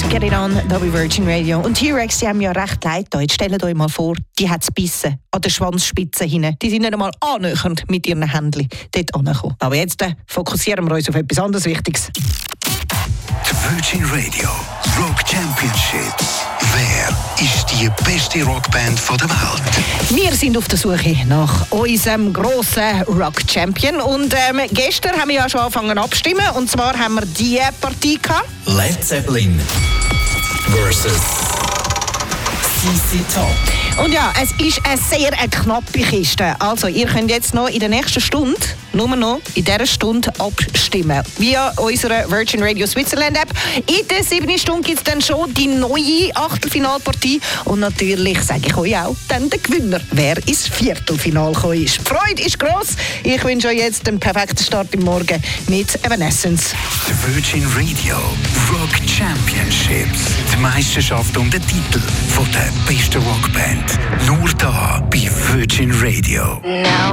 Get It On, da bei Virgin Radio. Und T-Rex, die haben ja recht leid da. Jetzt stellt euch mal vor, die hat es bissen an der Schwanzspitze hinten. Die sind nicht einmal annähernd mit ihren Händchen dort angekommen. Aber jetzt fokussieren wir uns auf etwas anderes Wichtiges. Die Virgin Radio Rock Championship. Wer ist die beste Rockband der Welt? Wir sind auf der Suche nach unserem grossen Rock-Champion. Und gestern haben wir ja schon angefangen abzustimmen. Und zwar haben wir die Partie gehabt. Led Zeppelin versus ZZ Top. Und ja, es ist eine sehr knappe Kiste. Also, ihr könnt jetzt noch in der nächsten Stunde, nur noch in dieser Stunde abstimmen. Via unserer Virgin Radio Switzerland App. In der 7. Stunde gibt es dann schon die neue Achtelfinalpartie. Und natürlich sage ich euch auch dann den Gewinner, wer ins Viertelfinale gekommen ist. Die Freude ist gross. Ich wünsche euch jetzt einen perfekten Start im Morgen mit Evanescence. Die Virgin Radio Rock Championships. Die Meisterschaft um den Titel von der besten Rockband. Nur da bei Virgin Radio. Now